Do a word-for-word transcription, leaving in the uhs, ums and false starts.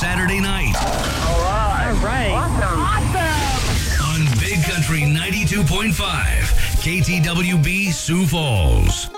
Saturday night. All right. All right. Awesome. On Big Country ninety-two point five, K T W B Sioux Falls.